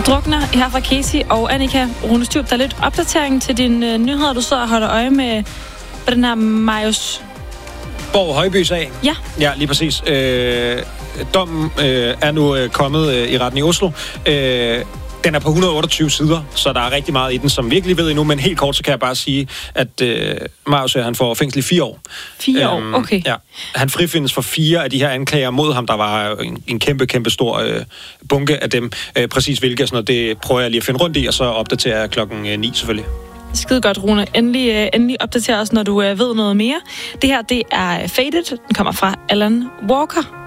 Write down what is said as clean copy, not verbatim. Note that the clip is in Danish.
drukner her fra Casey og Annika. Rune Styrup, der er lidt opdatering til dine nyheder. Du sidder og holder øje med den her Marius Borg Højby-sag? Ja. Ja, lige præcis. Dommen er nu kommet i retten i Oslo. Den er på 128 sider, så der er rigtig meget i den, som vi ikke lige ved endnu, men helt kort, så kan jeg bare sige, at Marius han får fængsel i 4 år. 4 år? Okay. Ja. Han frifindes for 4 af de her anklager mod ham. Der var en kæmpe stor bunke af dem. Præcis hvilke og sådan noget, det prøver jeg lige at finde rundt i, og så opdaterer jeg klokken 9 selvfølgelig. Skide godt, Rune. Endelig opdater os, når du ved noget mere. Det her, det er Faded. Den kommer fra Alan Walker.